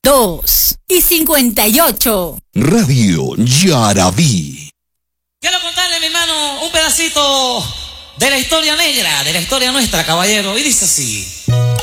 2:58. Radio Yaraví. Quiero contarle, mi hermano, un pedacito de la historia negra, de la historia nuestra, caballero, y dice así.